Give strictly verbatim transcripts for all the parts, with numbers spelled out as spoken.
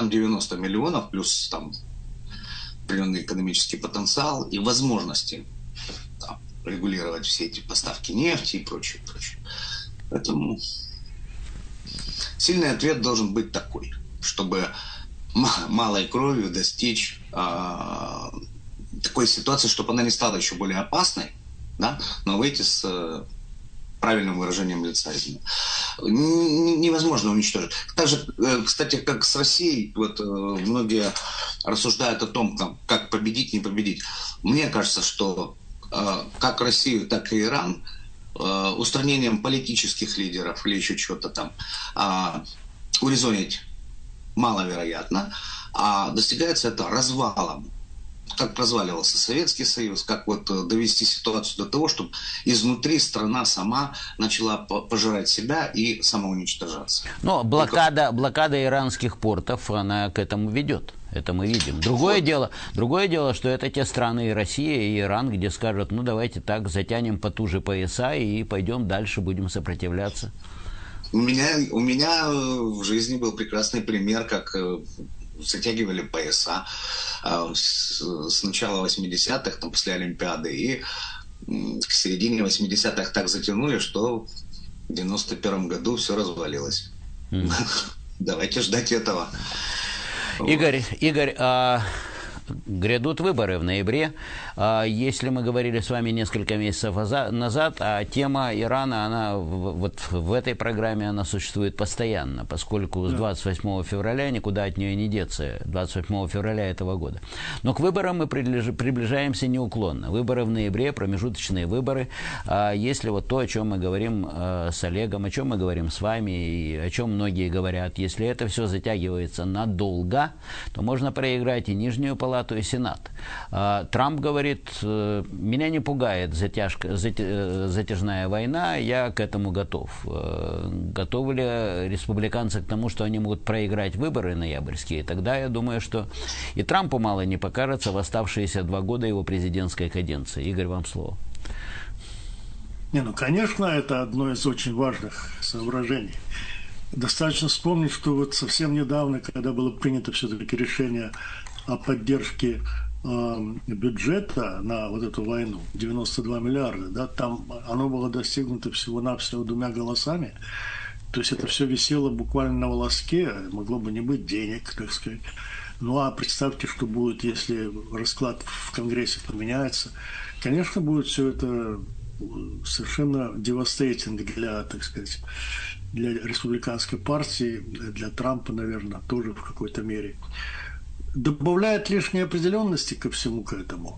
там девяносто миллионов, плюс там определенный экономический потенциал и возможности там регулировать все эти поставки нефти и прочее, прочее. Поэтому сильный ответ должен быть такой, чтобы малой кровью достичь э, такой ситуации, чтобы она не стала еще более опасной, да, но выйти с э, правильным выражением лица. Невозможно уничтожить. Так же, э, кстати, как с Россией, вот э, многие рассуждают о том, там, как победить, не победить. Мне кажется, что э, как Россию, так и Иран э, устранением политических лидеров или еще чего-то там э, урезонить маловероятно, а достигается это развалом. Как разваливался Советский Союз, как вот довести ситуацию до того, чтобы изнутри страна сама начала пожирать себя и самоуничтожаться. Но блокада, блокада иранских портов, она к этому ведет. Это мы видим. Другое дело, другое дело, что это те страны, и Россия, и Иран, где скажут, ну давайте так, затянем потуже пояса и пойдем дальше, будем сопротивляться. У меня, у меня в жизни был прекрасный пример, как затягивали пояса с начала восьмидесятых, там, после Олимпиады, и к середине восьмидесятых так затянули, что в девяносто первом году все развалилось. Mm. Давайте ждать этого. Игорь, Игорь, а... грядут выборы в ноябре. Если мы говорили с вами несколько месяцев назад, а тема Ирана, она вот в этой программе она существует постоянно, поскольку с двадцать восьмого февраля никуда от нее не деться, двадцать восьмого февраля этого года. Но к выборам мы приближаемся неуклонно. Выборы в ноябре, промежуточные выборы. Если вот то, о чем мы говорим с Олегом, о чем мы говорим с вами и о чем многие говорят, если это все затягивается надолго, то можно проиграть и нижнюю палату, и Сенат. Трамп говорит, меня не пугает затяжка, затяжная война, я к этому готов. Готовы ли республиканцы к тому, что они могут проиграть выборы ноябрьские? Тогда я думаю, что и Трампу мало не покажется в оставшиеся два года его президентской каденции. Игорь, вам слово. Не, ну, конечно, это одно из очень важных соображений. Достаточно вспомнить, что вот совсем недавно, когда было принято все-таки решение о поддержке э, бюджета на вот эту войну, девяносто два миллиарда, да, там оно было достигнуто всего-навсего двумя голосами, то есть это все висело буквально на волоске, могло бы не быть денег, так сказать. Ну а представьте, что будет, если расклад в Конгрессе поменяется. Конечно, будет все это совершенно девастейтинг для, так сказать, для республиканской партии, для Трампа, наверное, тоже в какой-то мере. Добавляет лишней определенности ко всему к этому.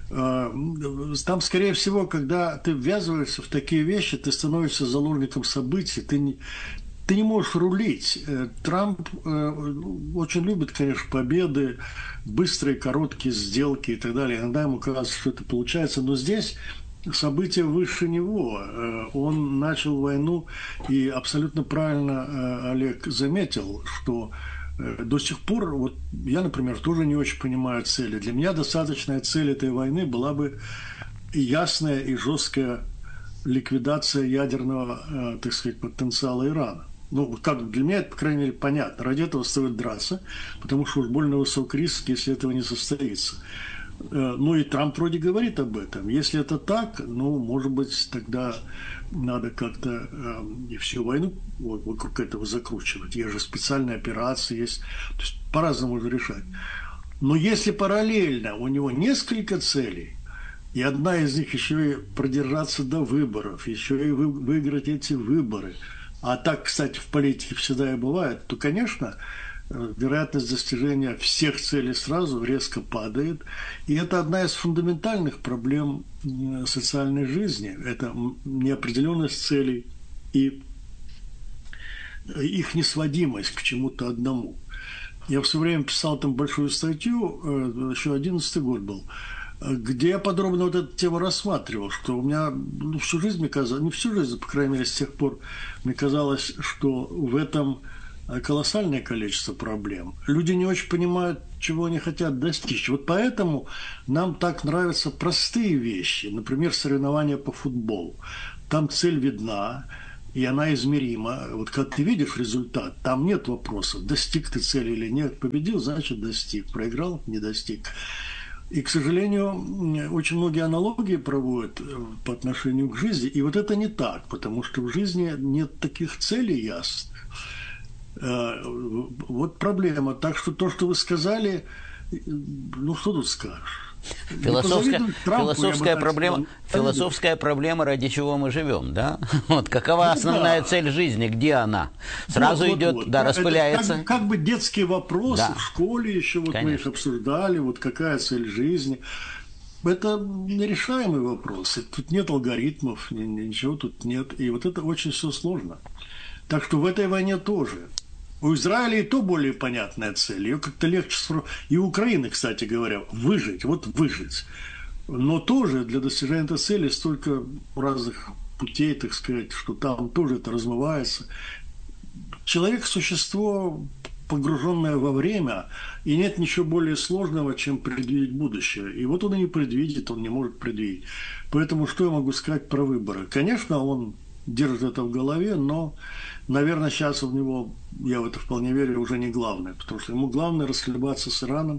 Там, скорее всего, когда ты ввязываешься в такие вещи, ты становишься заложником событий, ты не, ты не можешь рулить. Трамп очень любит, конечно, победы, быстрые, короткие сделки и так далее. Иногда ему кажется, что это получается, но здесь события выше него. Он начал войну, и абсолютно правильно Олег заметил, что до сих пор, вот я, например, тоже не очень понимаю цели. Для меня достаточная цель этой войны была бы ясная и жесткая ликвидация ядерного, так сказать, потенциала Ирана. Ну, как для меня это, по крайней мере, понятно. Ради этого стоит драться, потому что уж больно высок риск, если этого не состоится. Ну и Трамп вроде говорит об этом. Если это так, ну, может быть, тогда надо как-то э, всю войну вокруг этого закручивать. Есть же специальные операции, есть, то есть по-разному можно решать. Но если параллельно у него несколько целей, и одна из них еще и продержаться до выборов, еще и вы, выиграть эти выборы, а так, кстати, в политике всегда и бывает, то, конечно, вероятность достижения всех целей сразу резко падает. И это одна из фундаментальных проблем социальной жизни. Это неопределенность целей и их несводимость к чему-то одному. Я в свое время писал там большую статью, еще одиннадцатый год был, где я подробно вот эту тему рассматривал, что у меня ну, всю жизнь мне казалось, не всю жизнь, по крайней мере, с тех пор мне казалось, что в этом колоссальное количество проблем. Люди не очень понимают, чего они хотят достичь. Вот поэтому нам так нравятся простые вещи. Например, соревнования по футболу. Там цель видна, и она измерима. Вот когда ты видишь результат, там нет вопросов, достиг ты цели или нет. Победил, значит достиг. Проиграл, не достиг. И, к сожалению, очень многие аналогии проводят по отношению к жизни. И вот это не так, потому что в жизни нет таких целей ясных. Вот проблема. Так что то, что вы сказали, ну что тут скажешь? Философская, Трампу, философская, проблема, философская проблема, ради чего мы живем, да? Вот какова основная ну, да. цель жизни, где она? Сразу вот, идет, вот, вот. да, это распыляется. Как, как бы детские вопросы да. в школе еще, вот Конечно. мы их обсуждали, вот какая цель жизни. Это нерешаемый вопрос. Тут нет алгоритмов, ничего тут нет. И вот это очень все сложно. Так что в этой войне тоже. У Израиля и то более понятная цель. Ее как-то легче сформулировать. И у Украины, кстати говоря, выжить. Вот выжить. Но тоже для достижения этой цели столько разных путей, так сказать, что там тоже это размывается. Человек – существо, погруженное во время, и нет ничего более сложного, чем предвидеть будущее. И вот он и не предвидит, он не может предвидеть. Поэтому что я могу сказать про выборы? Конечно, он держит это в голове, но, наверное, сейчас у него, я в это вполне верю, уже не главное, потому что ему главное расхлебаться с Ираном.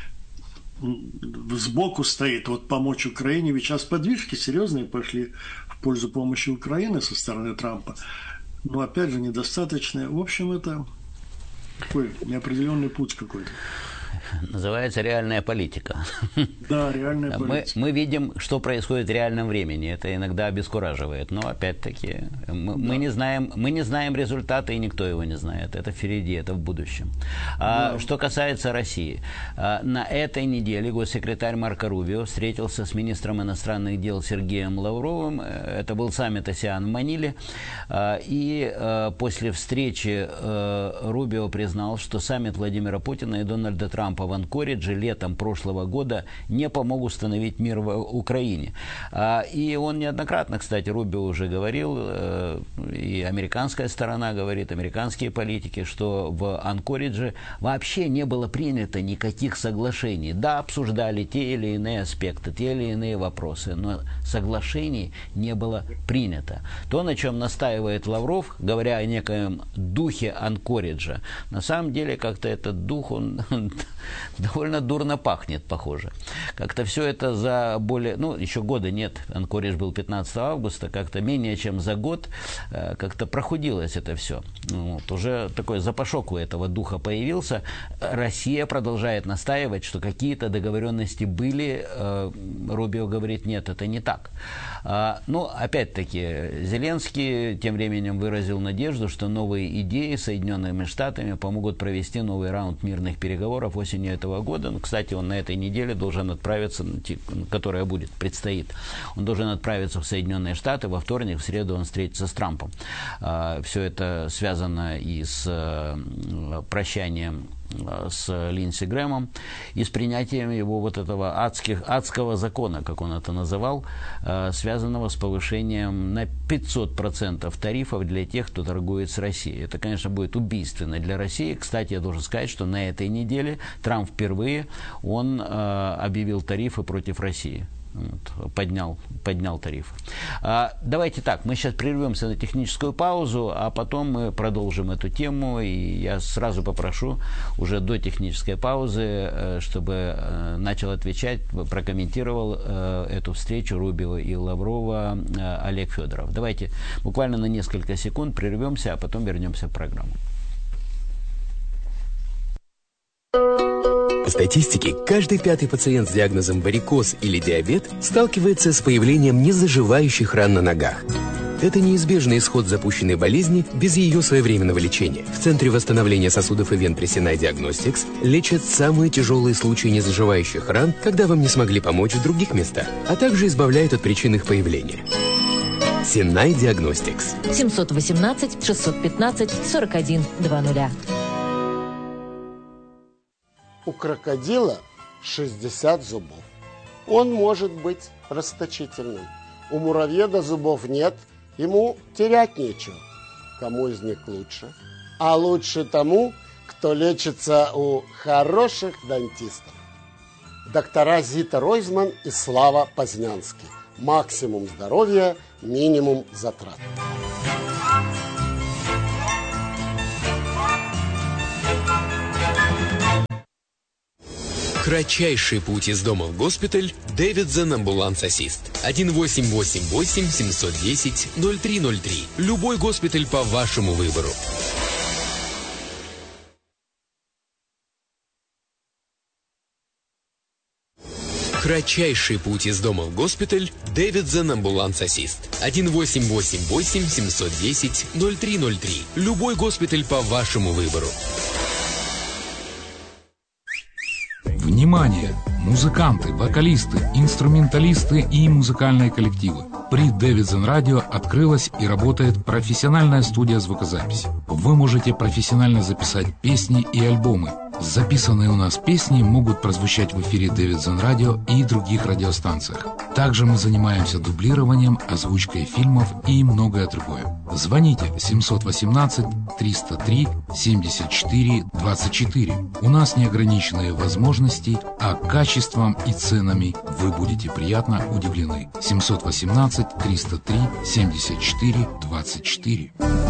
Сбоку стоит вот помочь Украине, ведь сейчас подвижки серьезные пошли в пользу помощи Украины со стороны Трампа, но опять же недостаточные. В общем, это такой неопределенный путь какой-то. Называется реальная политика. Да, реальная мы, политика. Мы видим, что происходит в реальном времени. Это иногда обескураживает. Но опять-таки мы, да. мы, не знаем, мы не знаем результата, и никто его не знает. Это впереди, это в будущем. Да. А, что касается России. А, на этой неделе госсекретарь Марко Рубио встретился с министром иностранных дел Сергеем Лавровым. Это был саммит АСЕАН в Маниле. А, и а, после встречи а, Рубио признал, что саммит Владимира Путина и Дональда Трампа в Анкоридже летом прошлого года не помог установить мир в Украине. И он неоднократно, кстати, Рубио уже говорил, и американская сторона говорит, американские политики, что в Анкоридже вообще не было принято никаких соглашений. Да, обсуждали те или иные аспекты, те или иные вопросы, но соглашений не было принято. То, на чем настаивает Лавров, говоря о некоем духе Анкориджа, на самом деле как-то этот дух, он довольно дурно пахнет, похоже. Как-то все это за более... Ну, еще года нет. Анкоридж был пятнадцатого августа. Как-то менее чем за год э, как-то прохудилось это все. Вот. Уже такой запашок у этого духа появился. Россия продолжает настаивать, что какие-то договоренности были. Э, Рубио говорит, нет, это не так. А, ну, опять-таки, Зеленский тем временем выразил надежду, что новые идеи с Соединенными Штатами помогут провести новый раунд мирных переговоров осенью этого года. Ну, кстати, он на этой неделе должен отправиться, которая будет, предстоит, он должен отправиться в Соединенные Штаты. Во вторник, в среду он встретится с Трампом. А, все это связано и с а, прощанием с Линдси Грэмом и с принятием его вот этого адских, адского закона, как он это называл, связанного с повышением на пятьсот процентов тарифов для тех, кто торгует с Россией. Это, конечно, будет убийственно для России. Кстати, я должен сказать, что на этой неделе Трамп впервые он объявил тарифы против России. Вот, поднял, поднял тариф. А, давайте так, мы сейчас прервемся на техническую паузу, а потом мы продолжим эту тему, и я сразу попрошу уже до технической паузы, чтобы начал отвечать, прокомментировал эту встречу Рубио и Лаврова Олег Федоров. Давайте буквально на несколько секунд прервемся, а потом вернемся в программу. По статистике, каждый пятый пациент с диагнозом варикоз или диабет сталкивается с появлением незаживающих ран на ногах. Это неизбежный исход запущенной болезни без ее своевременного лечения. В Центре восстановления сосудов и вен при Sinai Diagnostics лечат самые тяжелые случаи незаживающих ран, когда вам не смогли помочь в других местах, а также избавляют от причин их появления. Sinai Diagnostics. семьсот восемнадцать шестьсот пятнадцать сорок один двадцать. У крокодила шестьдесят зубов. Он может быть расточительным. У муравьеда зубов нет, ему терять нечего. Кому из них лучше? А лучше тому, кто лечится у хороших дантистов. Доктора Зита Ройзман и Слава Познянский. Максимум здоровья, минимум затрат. Кратчайший путь из дома в госпиталь. Davidson Ambulance Assist. один восемь восемь восемь семь один ноль ноль три ноль три. Любой госпиталь по вашему выбору. Кратчайший путь из дома в госпиталь. Davidson Ambulance Assist. один восемь восемь восемь семь один ноль ноль три ноль три. Любой госпиталь по вашему выбору. Внимание! Музыканты, вокалисты, инструменталисты и музыкальные коллективы. При Davidson Radio открылась и работает профессиональная студия звукозаписи. Вы можете профессионально записать песни и альбомы. Записанные у нас песни могут прозвучать в эфире Davidson Radio и других радиостанциях. Также мы занимаемся дублированием, озвучкой фильмов и многое другое. Звоните семь один восемь три ноль три семьдесят четыре двадцать четыре. У нас неограниченные возможности, а качеством и ценами вы будете приятно удивлены. семь один восемь три ноль три семьдесят четыре двадцать четыре.